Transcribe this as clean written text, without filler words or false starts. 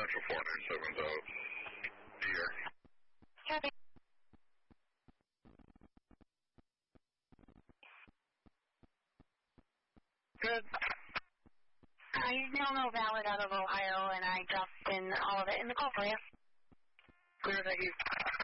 Central 497's out. Here. Copy. Good. No valid out of Ohio, and I dropped in all of it in the call for you. Clear, thank you.